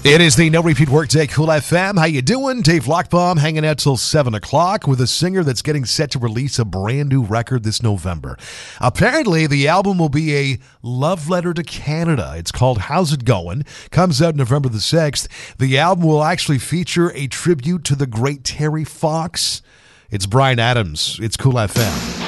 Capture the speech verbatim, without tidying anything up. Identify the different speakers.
Speaker 1: It is the No Repeat Workday Cool F M. How you doing? Dave Lockbaum hanging out till seven o'clock with a singer that's getting set to release a brand new record this November. Apparently, the album will be a love letter to Canada. It's called How's It Going? Comes out November the sixth. The album will actually feature a tribute to the great Terry Fox. It's Bryan Adams. It's Cool F M.